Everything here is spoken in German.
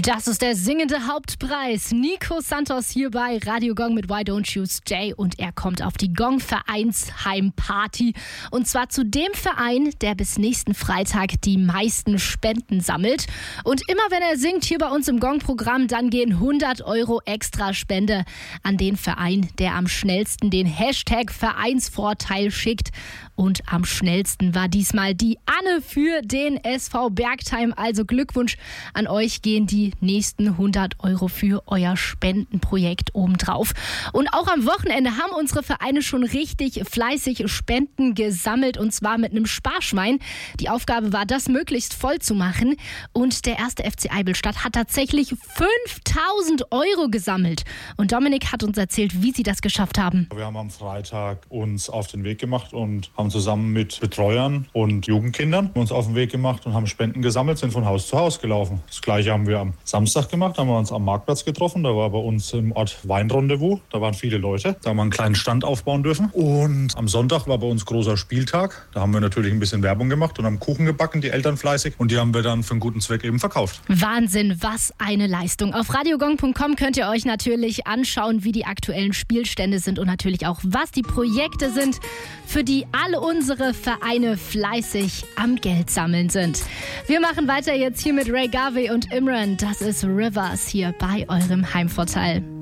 Das ist der singende Hauptpreis. Nico Santos hier bei Radio Gong mit Why Don't You Stay und er kommt auf die Gong Vereinsheimparty und zwar zu dem Verein, der bis nächsten Freitag die meisten Spenden sammelt. Und immer wenn er singt hier bei uns im Gong-Programm, dann gehen 100 € extra Spende an den Verein, der am schnellsten den Hashtag Vereinsvorteil schickt. Und am schnellsten war diesmal die Anne für den SV Bergtheim. Also Glückwunsch an euch, gehen die nächsten 100 € für euer Spendenprojekt obendrauf. Und auch am Wochenende haben unsere Vereine schon richtig fleißig Spenden gesammelt und zwar mit einem Sparschwein. Die Aufgabe war, das möglichst voll zu machen. Und der erste FC Eibilstadt hat tatsächlich 5.000 € gesammelt. Und Dominik hat uns erzählt, wie sie das geschafft haben. Wir haben am Freitag uns auf den Weg gemacht und haben zusammen mit Betreuern und Jugendkindern uns auf den Weg gemacht und haben Spenden gesammelt, sind von Haus zu Haus gelaufen. Das Gleiche haben wir am Samstag gemacht, haben wir uns am Marktplatz getroffen. Da war bei uns im Ort Weinrendezvous, da waren viele Leute. Da haben wir einen kleinen Stand aufbauen dürfen. Und am Sonntag war bei uns großer Spieltag. Da haben wir natürlich ein bisschen Werbung gemacht und haben Kuchen gebacken, die Eltern fleißig. Und die haben wir dann für einen guten Zweck eben verkauft. Wahnsinn, was eine Leistung. Auf radiogong.com könnt ihr euch natürlich anschauen, wie die aktuellen Spielstände sind und natürlich auch, was die Projekte sind, für die alle unsere Vereine fleißig am Geld sammeln sind. Wir machen weiter jetzt hier mit Ray Garvey und Imran. Das ist Rivers hier bei eurem Heimvorteil.